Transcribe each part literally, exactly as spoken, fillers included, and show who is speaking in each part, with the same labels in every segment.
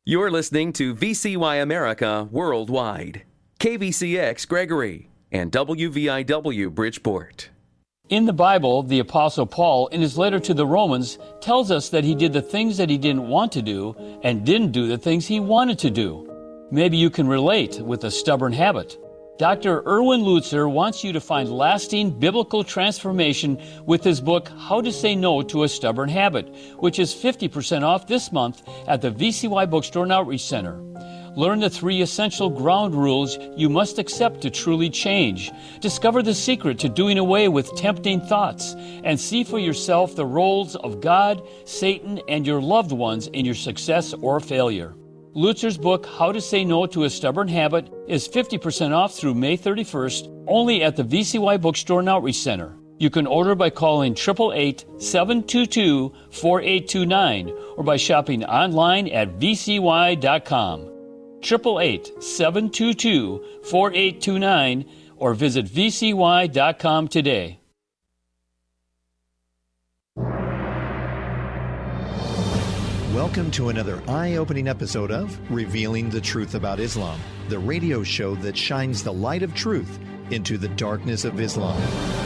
Speaker 1: You're listening to V C Y America Worldwide, K V C X Gregory, and W V I W Bridgeport.
Speaker 2: In the Bible, the Apostle Paul, in his letter to the Romans, tells us that he did the things that he didn't want to do and didn't do the things he wanted to do. Maybe you can relate with a stubborn habit. Doctor Erwin Lutzer wants you to find lasting biblical transformation with his book, How to Say No to a Stubborn Habit, which is fifty percent off this month at the V C Y Bookstore and Outreach Center. Learn the three essential ground rules you must accept to truly change. Discover the secret to doing away with tempting thoughts, and see for yourself the roles of God, Satan, and your loved ones in your success or failure. Lutzer's book, How to Say No to a Stubborn Habit, is fifty percent off through May thirty-first, only at the V C Y Bookstore and Outreach Center. You can order by calling eight eight eight, seven two two, four eight two nine or by shopping online at v c y dot com. eight eight eight, seven two two, four eight two nine or visit v c y dot com today.
Speaker 3: Welcome to another eye-opening episode of Revealing the Truth About Islam, the radio show that shines the light of truth into the darkness of Islam.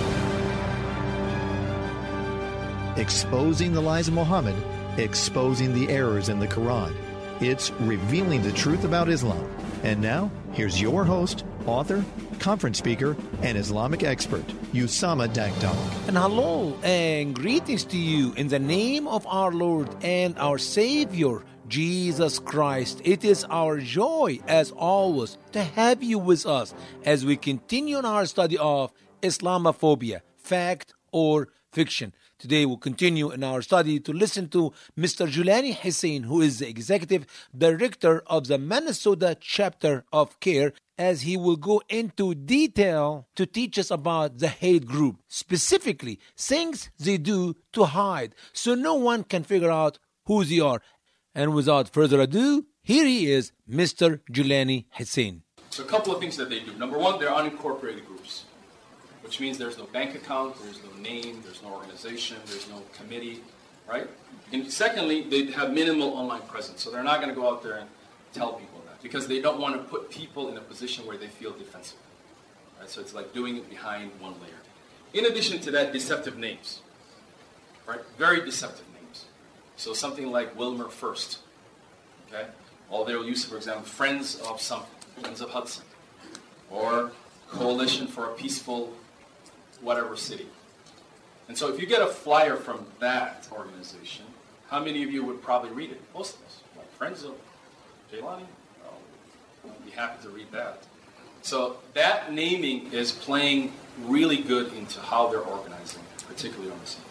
Speaker 3: Exposing the lies of Muhammad, exposing the errors in the Quran. It's Revealing the Truth About Islam. And now, here's your host, author, conference speaker, and Islamic expert, Usama Dakdok.
Speaker 4: And hello and greetings to you in the name of our Lord and our Savior, Jesus Christ. It is our joy, as always, to have you with us as we continue in our study of Islamophobia, fact or fiction. Today we'll continue in our study to listen to Mister Julani Hussein, who is the Executive Director of the Minnesota Chapter of CARE, as he will go into detail to teach us about the hate group, specifically things they do to hide so no one can figure out who they are. And without further ado, here he is, Mister Julani Hussein.
Speaker 5: So a couple of things that they do. Number one, they're unincorporated groups, which means there's no bank account, there's no name, there's no organization, there's no committee, right? And secondly, they have minimal online presence, so they're not going to go out there and tell people that, because they don't want to put people in a position where they feel defensive, right? So it's like doing it behind one layer. In addition to that, deceptive names, right? Very deceptive names. So something like Wilmer First, okay? Or they'll use, for example, Friends of something, Friends of Hudson, or Coalition for a Peaceful whatever city. And so if you get a flyer from that organization, how many of you would probably read it? Most of us. Like Friends of Jailani? Oh, I'd be happy to read that. So that naming is playing really good into how they're organizing, particularly on this information.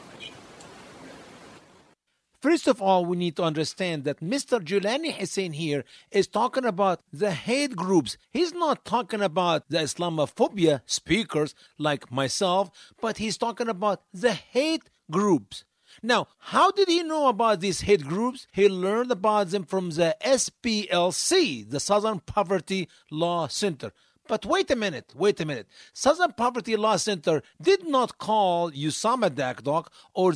Speaker 4: First of all, we need to understand that Mister Julani Hussein here is talking about the hate groups. He's not talking about the Islamophobia speakers like myself, but he's talking about the hate groups. Now, how did he know about these hate groups? He learned about them from the S P L C, the Southern Poverty Law Center. But wait a minute, wait a minute. Southern Poverty Law Center did not call Usama Dakdok or